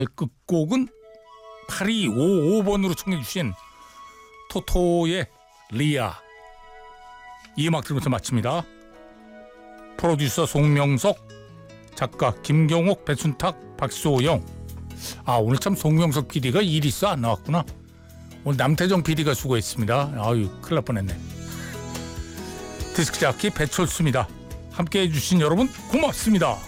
끝곡은 8255번으로 청해 주신 토토의 리아. 이 음악 들으면서 마칩니다. 프로듀서 송명석, 작가 김경옥, 배순탁, 박소영. 오늘 참 송명석 PD가 일 있어 안 나왔구나. 오늘 남태정 PD가 수고했습니다. 아유, 큰일 날 뻔했네. 디스크자키 배철수입니다. 함께해 주신 여러분 고맙습니다.